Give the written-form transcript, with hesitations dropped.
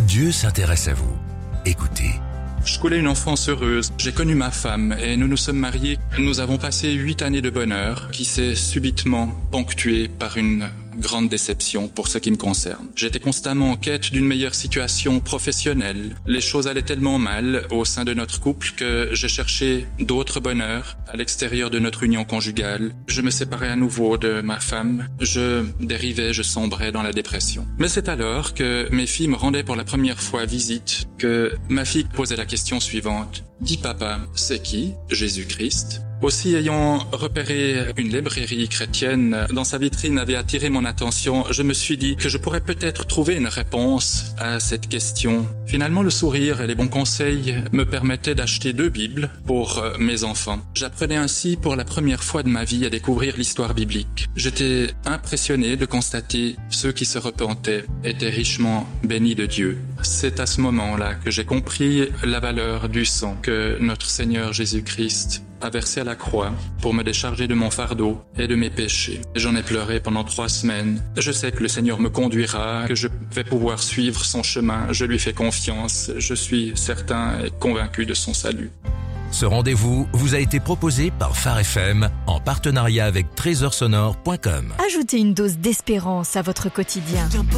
Dieu s'intéresse à vous. Écoutez. Je coulais une enfance heureuse. J'ai connu ma femme et nous nous sommes mariés. Nous avons passé 8 années de bonheur qui s'est subitement ponctuée par une grande déception pour ce qui me concerne. J'étais constamment en quête d'une meilleure situation professionnelle. Les choses allaient tellement mal au sein de notre couple que j'ai cherché d'autres bonheurs à l'extérieur de notre union conjugale. Je me séparais à nouveau de ma femme. Je dérivais, je sombrais dans la dépression. Mais c'est alors que mes filles me rendaient pour la première fois visite que ma fille posait la question suivante. « Dis papa, c'est qui Jésus-Christ ?» Aussi, ayant repéré une librairie chrétienne dans sa vitrine avait attiré mon attention, je me suis dit que je pourrais peut-être trouver une réponse à cette question. Finalement, le sourire et les bons conseils me permettaient d'acheter 2 Bibles pour mes enfants. J'apprenais ainsi pour la première fois de ma vie à découvrir l'histoire biblique. J'étais impressionné de constater ceux qui se repentaient étaient richement bénis de Dieu. C'est à ce moment-là que j'ai compris la valeur du sang que notre Seigneur Jésus-Christ a versé à la croix pour me décharger de mon fardeau et de mes péchés. J'en ai pleuré pendant 3 semaines. Je sais que le Seigneur me conduira, que je vais pouvoir suivre son chemin. Je lui fais confiance. Je suis certain et convaincu de son salut. Ce rendez-vous vous a été proposé par Phare FM en partenariat avec trésorsonore.com. Ajoutez une dose d'espérance à votre quotidien.